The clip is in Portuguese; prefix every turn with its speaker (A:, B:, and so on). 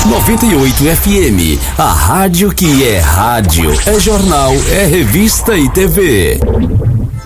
A: 98 FM, a rádio que é rádio, é jornal, é revista e TV.